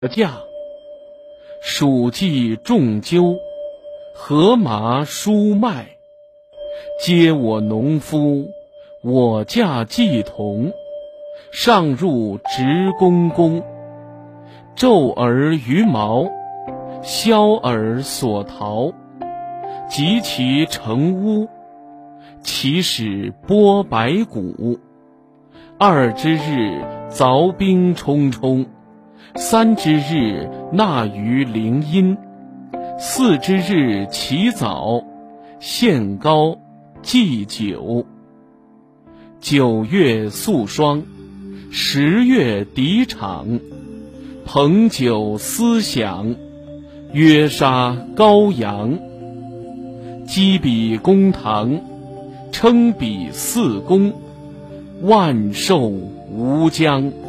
驾，黍稷种鸠，禾麻菽麦，皆我农夫，我驾祭童。上入执公宫，昼而于毛，宵而所逃。及其成屋，其始剥白骨。二之日，凿冰冲冲。三之日，纳于陵阴。四之日，起早，献膏，祭酒。9月肃霜，10月敌场。朋酒思享，约杀羔羊。击彼公堂，称彼四公。万寿无疆。